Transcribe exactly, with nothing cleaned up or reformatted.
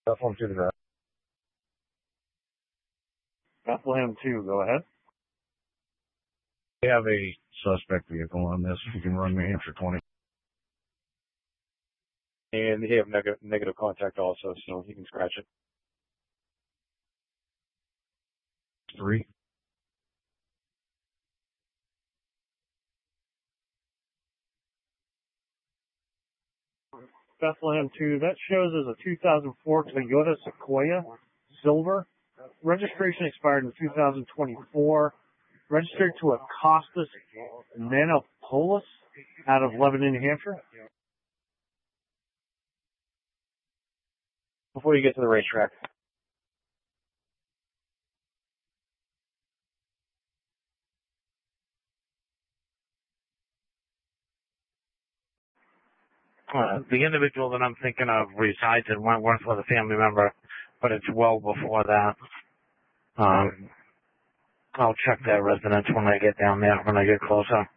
Bethlehem to the ground. Bethlehem two, go ahead. We have a suspect vehicle on this. You can run New Hampshire twenty. And they have neg- negative contact also, so you can scratch it. Three. Bethlehem two, that shows as a two thousand four Toyota Sequoia Silver. Registration expired in two thousand twenty-four. Registered to a Costas Manopoulos out of Lebanon, New Hampshire. Before you get to the racetrack. Uh, the individual that I'm thinking of resides in Wentworth with a family member, but it's well before that. Um, I'll check that residence when I get down there, when I get closer.